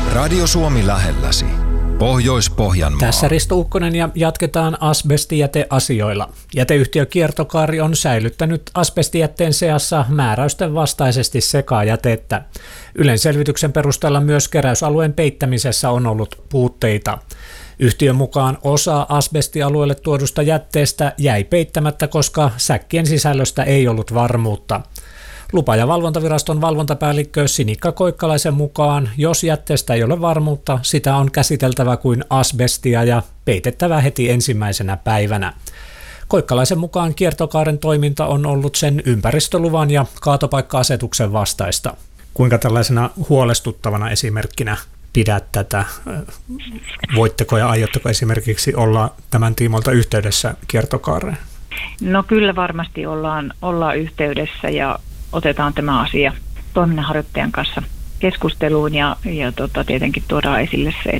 Radio Suomi lähelläsi. Pohjois-Pohjanmaa. Tässä Risto Ukkonen ja jatketaan asbestijäteasioilla. Jäteyhtiö Kiertokaari on säilyttänyt asbestijätteen seassa määräysten vastaisesti sekajätettä. Ylen selvityksen perusteella myös keräysalueen peittämisessä on ollut puutteita. Yhtiön mukaan osa asbestialueelle tuodusta jätteestä jäi peittämättä, koska säkkien sisällöstä ei ollut varmuutta. Lupa- ja valvontaviraston valvontapäällikkö Sinikka Koikkalaisen mukaan, jos jätteestä ei ole varmuutta, sitä on käsiteltävä kuin asbestia ja peitettävä heti ensimmäisenä päivänä. Koikkalaisen mukaan Kiertokaaren toiminta on ollut sen ympäristöluvan ja kaatopaikka-asetuksen vastaista. Kuinka tällaisena huolestuttavana esimerkkinä pidät tätä? Voitteko ja aiotteko esimerkiksi olla tämän tiimoilta yhteydessä Kiertokaareen? No kyllä varmasti ollaan yhteydessä ja otetaan tämä asia toiminnanharjoittajan kanssa keskusteluun ja tietenkin tuodaan esille se,